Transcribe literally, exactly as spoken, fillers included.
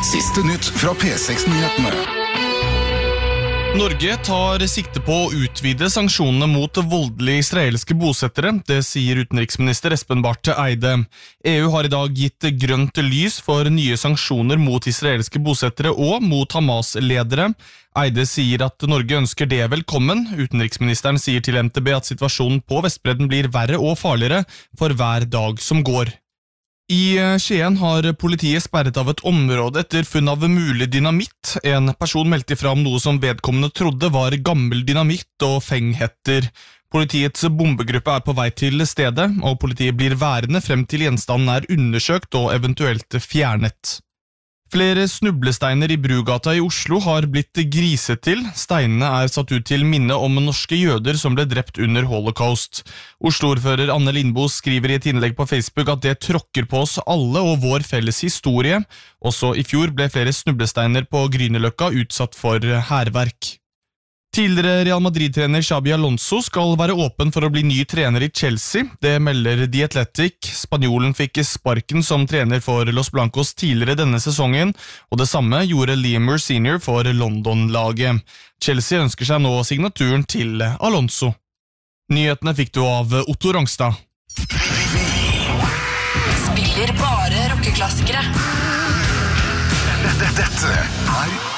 Siste nytt fra P seks-nyhetene. Norge tar sikte på å utvide sanksjonene mot voldelige israelske bosettere, det sier utenriksminister Espen Barth Eide. E U har i dag gitt grønt lys for nye sanksjoner mot israelske bosettere og mot Hamas-ledere. Eide sier at Norge ønsker det velkommen. Utenriksministeren sier til N T B at situasjonen på Vestbredden blir verre og farligere for hver dag som går. I Skien har politiet sperret av et område etter funn av mulig dynamitt. En person meldte fra om noe som vedkommende trodde var gammel dynamitt og fenghetter. Politiets bombegruppe er på vei til stedet, og politiet blir værende frem til gjenstanden er undersøkt og eventuelt fjernet. Flere snublesteiner i Brugata i Oslo har blitt griset til. Steinene er satt ut til minne om norske jøder som ble drept under holocaust. Oslo-ordfører Anne Lindboe skriver i et innlegg på Facebook at det tråkker på oss alle og vår felles historie. Også i fjor ble flere snublesteiner på Grünerløkka utsatt for hærverk. Tidligere Real Madrid-trener Xabi Alonso skal være åpen for å bli ny trener i Chelsea. Det melder The Athletic. Spanjolen fikk sparken som trener for Los Blancos tidligere denne sesongen, og det samme gjorde Liam senior for London-laget. Chelsea ønsker seg nå signaturen til Alonso. Nyhetene fikk du av Otto Rangstad. Spiller bare rockeklassikere. Dette er